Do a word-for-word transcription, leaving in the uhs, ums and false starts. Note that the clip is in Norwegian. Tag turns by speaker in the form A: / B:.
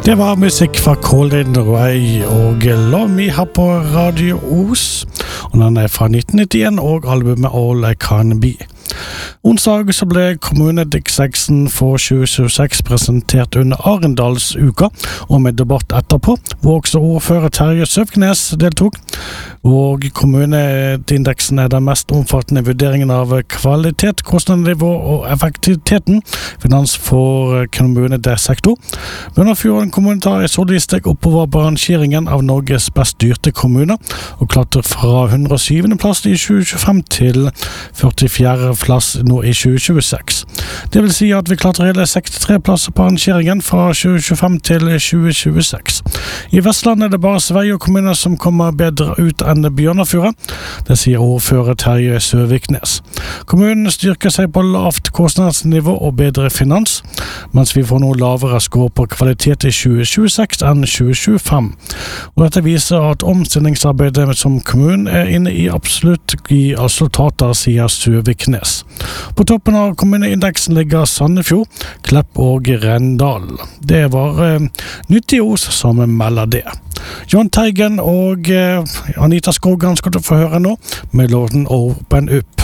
A: Det var musikk fra Colin Ray og Love Me her på Radio Os, og den er fra nitten nittien og albumet All I Can Be. Onsdag så ble kommunedistrikten for tjue tjueseks presentert under Arendalsuka, og med debatt etterpå, hvor også ordfører Terje Søviknes deltok. Og kommuneindeksen er den mest omfattende vurderingen av kvalitet, kostnadsnivå og effektiviteten finans for kommunesektor. Bunnefjorden kommune tar et solid steg oppover på rangeringen av Norges best styrte kommuner, og klatrer fra hundre og syvende plass i tjue tjuefem til førtifjerde plass nå i tjue tjueseks. Det vil si at vi klatrer hele sekstitre plasser på rangeringen fra tjue tjuefem til tjue tjueseks. I Vestland er det bare Sveio kommuner som kommer bedre ut enn Bjørnafjorden. Det sier ordfører Terje Søviknes. Kommunen styrker seg på lavt kostnadsnivå og bedre finans, mens vi får noe lavere score på kvalitet i tjue tjueseks enn tjue tjuefem. Og dette viser at omstillingsarbeidet som kommunen er inne i absolutt i resultater, sier Søviknes. På toppen av kommuneindeksen ligger Sandefjord, Klepp og Rendal. Det var eh, nyttige ord som melder det. John Teigen og eh, Anita Skogran skal du få høre nå med låten Open Up.